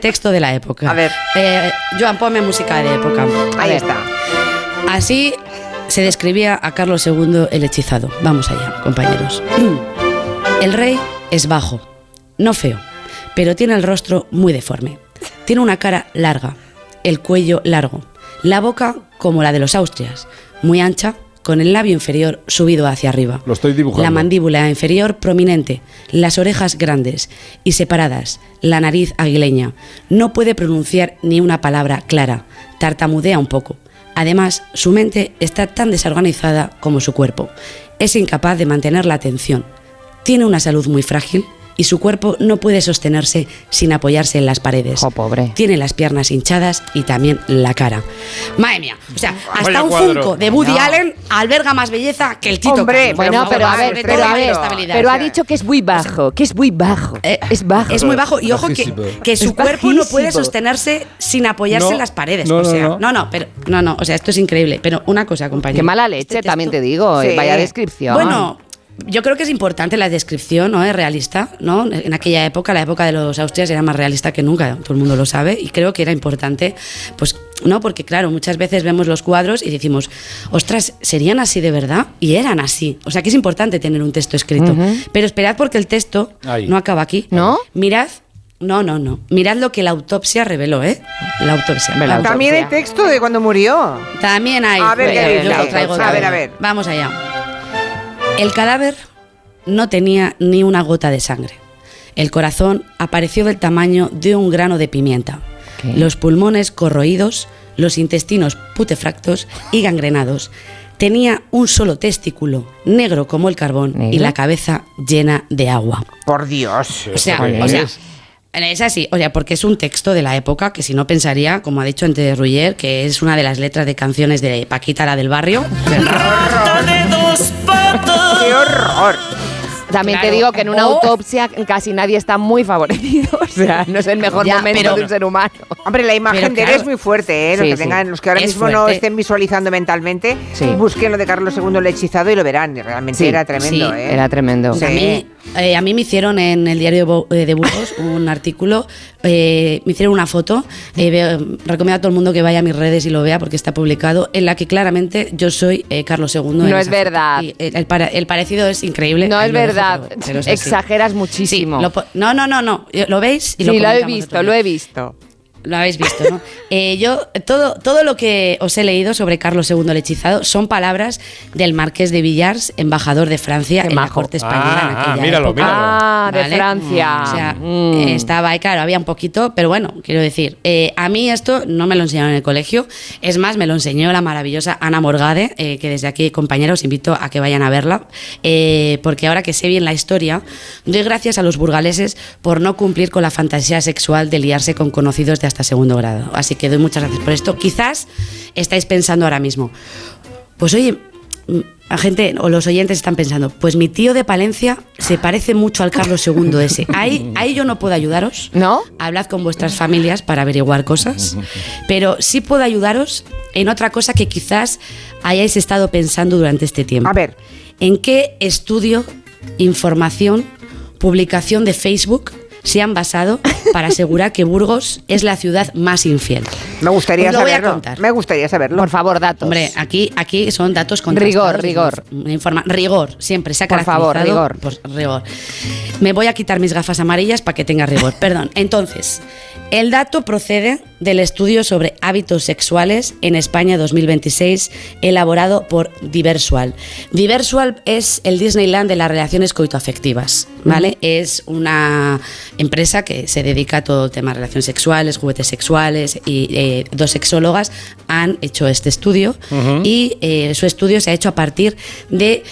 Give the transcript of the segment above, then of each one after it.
texto de la época. A ver. Joan, ponme música de época. Ahí está. Así se describía a Carlos II el hechizado. Vamos allá, compañeros. El rey es bajo, no feo, pero tiene el rostro muy deforme. Tiene una cara larga, el cuello largo, la boca como la de los Austrias, muy ancha, con el labio inferior subido hacia arriba. Lo estoy dibujando. La mandíbula inferior prominente, las orejas grandes y separadas, la nariz aguileña. No puede pronunciar ni una palabra clara, tartamudea un poco. Además, su mente está tan desorganizada como su cuerpo. Es incapaz de mantener la atención. Tiene una salud muy frágil y su cuerpo no puede sostenerse sin apoyarse en las paredes. Oh, pobre. Tiene las piernas hinchadas y también la cara. Madre mía, o sea, hasta Vaya un cuadro. Funko de Woody Allen alberga más belleza que el Tito Hombre, Carlos. Bueno, pero a ver, sobre todo la estabilidad. pero ha dicho que es muy bajo, es bajo. Es muy bajo y ojo Bajísimo. que su Es cuerpo no puede bajísimo. sostenerse sin apoyarse No, en las paredes. no, o sea, no. o sea, esto es increíble. Pero una cosa, compañero. Qué mala leche, Este texto- también te digo, Sí. vaya descripción. Bueno, yo creo que es importante la descripción, ¿no? Es realista, ¿no? En aquella época, la época de los Austrias era más realista que nunca, todo el mundo lo sabe, y creo que era importante, pues, ¿no? Porque claro, muchas veces vemos los cuadros y decimos, ostras, ¿serían así de verdad? Y eran así. O sea que es importante tener un texto escrito. Pero esperad porque el texto Ahí. no acaba aquí. ¿No? Mirad. No. Mirad lo que la autopsia reveló, ¿eh? La autopsia. La Vamos. También el texto de cuando murió. También hay. A ver, ¿qué yo dice? lo traigo A también. ver, a ver. Vamos allá. El cadáver no tenía ni una gota de sangre. El corazón apareció del tamaño de un grano de pimienta. ¿Qué? Los pulmones corroídos, los intestinos putefactos y gangrenados. Tenía un solo testículo, negro como el carbón, y ¿Negro? la cabeza llena de agua. Por Dios. O sea, ¿Qué es? es así, o sea, porque es un texto de la época que si no pensaría, como ha dicho antes Ruller, que es una de las letras de canciones de Paquita, la del barrio. ¡Qué horror! También Claro. te digo que en una Oh. autopsia casi nadie está muy favorecido. O sea, no es el mejor Ya, momento pero- de un ser humano. Hombre, la imagen Pero de él claro. es muy fuerte, ¿eh? Los Sí, que sí. tengan, los que ahora Es mismo no fuerte. estén visualizando mentalmente, Sí. busquen lo de Carlos II el hechizado y lo verán. Realmente Sí, era tremendo, sí. ¿eh? Era tremendo. Sí. A mí me hicieron en el diario de Burgos un artículo, me hicieron una foto, recomiendo a todo el mundo que vaya a mis redes y lo vea porque está publicado, en la que claramente yo soy Carlos II. en No es esa foto. verdad. Y el parecido es increíble. No Ahí es lo dejo, verdad. pero es así. Exageras Sí, muchísimo. no. ¿Lo veis? Y Sí, lo he comentamos visto, otro lo día. he visto. Lo habéis visto, ¿no? Yo, todo lo que os he leído sobre Carlos II el hechizado son palabras del Marqués de Villars, embajador de Francia Qué en la majo. corte española en aquella míralo, época. míralo. Ah, de ¿Vale? Francia. O sea, Mm. estaba ahí, claro, había un poquito, pero bueno, quiero decir, a mí esto no me lo enseñaron en el colegio, es más, me lo enseñó la maravillosa Ana Morgade, que desde aquí, compañeros, os invito a que vayan a verla, porque ahora que sé bien la historia, doy gracias a los burgaleses por no cumplir con la fantasía sexual de liarse con conocidos de hasta segundo grado. Así que doy muchas gracias por esto. Quizás estáis pensando ahora mismo, pues oye, la gente o los oyentes están pensando, pues mi tío de Palencia se parece mucho al Carlos II ese. Ahí yo no puedo ayudaros. ¿No? Hablad con vuestras familias para averiguar cosas. Pero sí puedo ayudaros en otra cosa que quizás hayáis estado pensando durante este tiempo. A ver. ¿En qué estudio, información, publicación de Facebook se han basado para asegurar que Burgos es la ciudad más infiel? Me gustaría Os lo voy a saberlo. contar. Me gustaría saberlo. Por favor, datos. Hombre, aquí son datos Rigor, contrastados. rigor. Rigor, siempre se ha Por favor, caracterizado rigor. por rigor. Me voy a quitar mis gafas amarillas para que tenga rigor. Perdón. Entonces, el dato procede del estudio sobre hábitos sexuales en España 2026, elaborado por Diversual. Diversual es el Disneyland de las relaciones coitoafectivas, ¿vale? Es una empresa que se dedica a todo el tema de relaciones sexuales, juguetes sexuales, y dos sexólogas han hecho este estudio y su estudio se ha hecho a partir de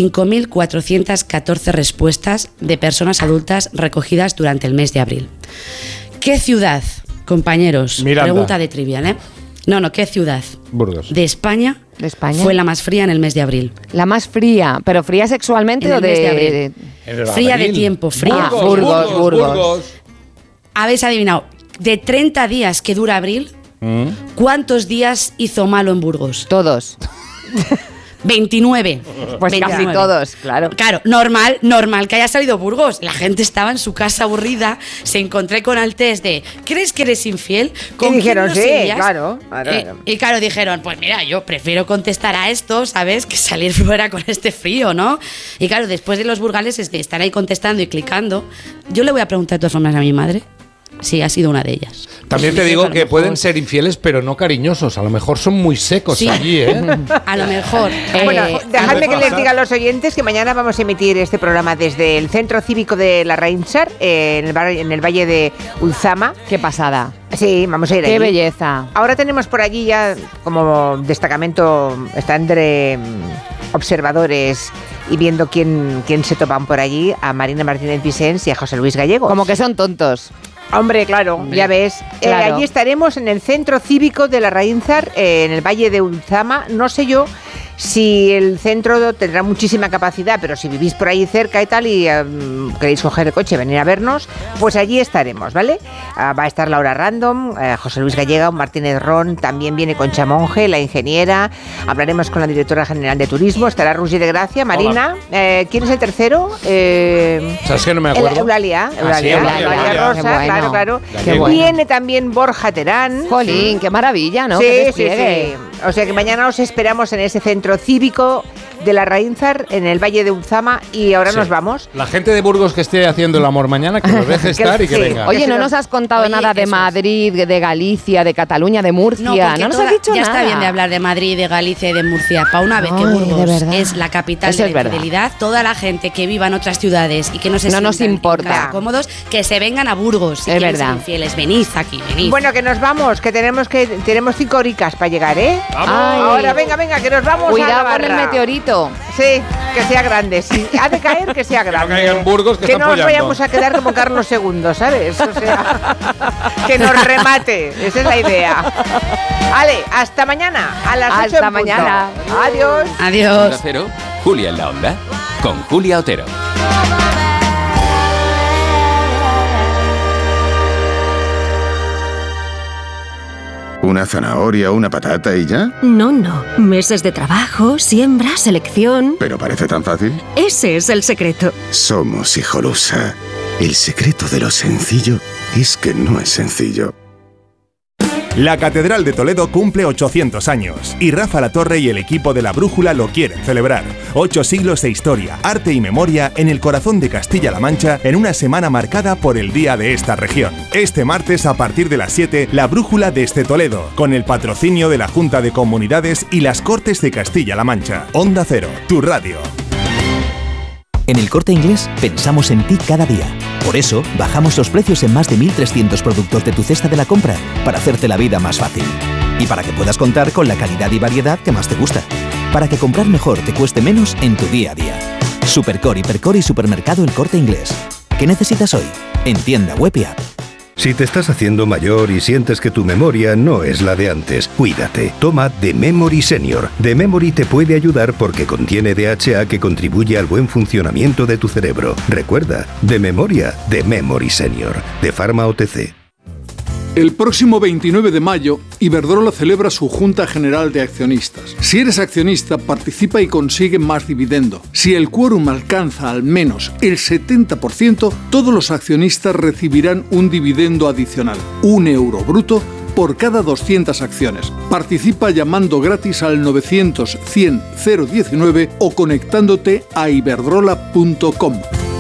5.414 respuestas de personas adultas recogidas durante el mes de abril. ¿Qué ciudad, compañeros? Miranda. Pregunta de trivial, ¿eh? No, ¿qué ciudad Burgos. de España, ¿De España? fue la más fría en el mes de abril? La más fría, pero fría sexualmente En o el mes de de... abril. En el Fría de abril. tiempo, fría. Ah, Burgos. Habéis adivinado, de 30 días que dura abril, ¿cuántos días hizo malo en Burgos? Todos. 29. Pues 29. casi todos, claro. Claro, normal que haya salido Burgos. La gente estaba en su casa aburrida, se encontré con el test de ¿crees que eres infiel? Y dijeron, quién sí, nos irías? claro. Y claro, dijeron, pues mira, yo prefiero contestar a esto, ¿sabes? Que salir fuera con este frío, ¿no? Y claro, después de los burgaleses de estar ahí contestando y clicando, yo le voy a preguntar de todas formas a mi madre si ha sido una de ellas. También te digo que pueden ser infieles, pero no cariñosos. A lo mejor son muy secos Sí. allí, ¿eh? A lo mejor. Bueno, dejadme que les pasa? diga a los oyentes que mañana vamos a emitir este programa desde el Centro Cívico de la Reinsar, en el Valle de Ulzama. Qué pasada. Sí, vamos a ir Qué allí. belleza. Ahora tenemos por allí ya como destacamento, está entre observadores y viendo quién se topan por allí, a Marina Martínez Vicens y a José Luis Gallego. Como que son tontos. Hombre, claro, ya ves. Claro. Allí estaremos en el Centro Cívico de la Reinsar, en el Valle de Ulzama. No sé yo si el centro tendrá muchísima capacidad, pero si vivís por ahí cerca y tal y queréis coger el coche y venir a vernos, pues allí estaremos, ¿vale? Va a estar Laura Random, José Luis Gallega, Martínez Ron, también viene Concha Monge, la ingeniera, hablaremos con la directora general de turismo, estará Roger de Gracia, Marina. ¿Quién es el tercero? ¿Sabes que no me acuerdo? Eulalia sí, Eulalia Rosa, Qué bueno. claro. Qué bueno. Viene también Borja Terán. Jolín, qué maravilla, ¿no? Sí, Qué sí, despliegue. sí. O sea que mañana os esperamos en ese centro cívico de la Reinsar, en el Valle de Ulzama, y ahora Sí. nos vamos. La gente de Burgos que esté haciendo el amor mañana, que lo deje estar y que Sí. venga. Oye, Que no se nos lo- has contado Oye, nada de eso es. Madrid, de Galicia, de Cataluña, de Murcia. porque No nos toda- has dicho ya nada. está bien de hablar de Madrid, de Galicia y de Murcia. Para una vez que Ay, de Burgos verdad. es la capital Eso de es la verdad. infidelidad, toda la gente que viva en otras ciudades y que no se No nos sientan en importa. casa cómodos, que se vengan a Burgos. Si Es quieren ser verdad. infieles, venid aquí, venid. Bueno, que nos vamos, que tenemos 5 horicas para llegar, ¿eh? ¡Vamos! Ay. Ahora, venga, que nos vamos a Cuidado la con el barra. meteorito. Sí, que sea grande. Si ha de caer, que sea grande. caiga en Burgos, que están no nos follando. vayamos a quedar como Carlos II, ¿sabes? O sea, que nos remate. Esa es la idea. Vale, hasta mañana, a las 8 Hasta en punto. mañana. Adiós. Adiós. Onda Cero, Julia en la Onda, con Julia Otero. ¿Una zanahoria, una patata y ya? No, meses de trabajo, siembra, selección. Pero parece tan fácil. Ese es el secreto. Somos Hijolusa. El secreto de lo sencillo es que no es sencillo. La Catedral de Toledo cumple 800 años y Rafa La Torre y el equipo de La Brújula lo quieren celebrar. 8 siglos de historia, arte y memoria en el corazón de Castilla-La Mancha en una semana marcada por el día de esta región. Este martes a partir de las 7, La Brújula desde Toledo, con el patrocinio de la Junta de Comunidades y las Cortes de Castilla-La Mancha. Onda Cero, tu radio. En El Corte Inglés pensamos en ti cada día. Por eso, bajamos los precios en más de 1.300 productos de tu cesta de la compra, para hacerte la vida más fácil. Y para que puedas contar con la calidad y variedad que más te gusta. Para que comprar mejor te cueste menos en tu día a día. Supercor, Hipercor y Supermercado El Corte Inglés. ¿Qué necesitas hoy? En tienda web y app. Si te estás haciendo mayor y sientes que tu memoria no es la de antes, cuídate. Toma The Memory Senior. The Memory te puede ayudar porque contiene DHA que contribuye al buen funcionamiento de tu cerebro. Recuerda, de memoria, The Memory Senior, de Pharma OTC. El próximo 29 de mayo, Iberdrola celebra su Junta General de Accionistas. Si eres accionista, participa y consigue más dividendo. Si el quórum alcanza al menos el 70%, todos los accionistas recibirán un dividendo adicional, €1 bruto, por cada 200 acciones. Participa llamando gratis al 900 100 019 o conectándote a iberdrola.com.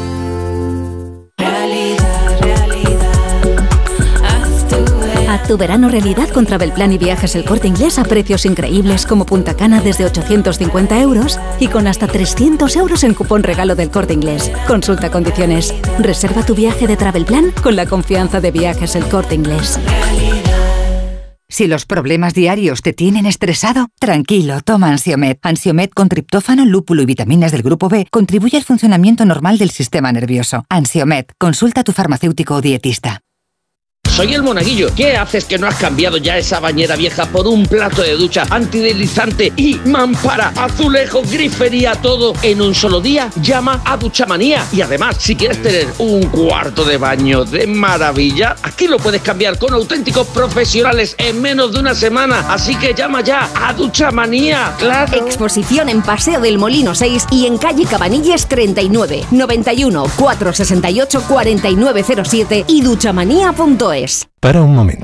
Haz tu verano realidad con Travelplan y Viajes El Corte Inglés a precios increíbles como Punta Cana desde 850 € y con hasta 300 € en cupón regalo del Corte Inglés. Consulta condiciones. Reserva tu viaje de Travelplan con la confianza de Viajes El Corte Inglés. Si los problemas diarios te tienen estresado, tranquilo, toma Ansiomed. Ansiomed con triptófano, lúpulo y vitaminas del grupo B contribuye al funcionamiento normal del sistema nervioso. Ansiomed, consulta a tu farmacéutico o dietista. Soy el Monaguillo. ¿Qué haces que no has cambiado ya esa bañera vieja por un plato de ducha antideslizante y mampara, azulejos, grifería, todo en un solo día? Llama a Duchamanía. Y además, si quieres tener un cuarto de baño de maravilla, aquí lo puedes cambiar con auténticos profesionales en menos de una semana. Así que llama ya a Duchamanía. ¡Claro! Exposición en Paseo del Molino 6 y en calle Cabanilles 39, 91 468 4907 y duchamanía.es. Para un momento.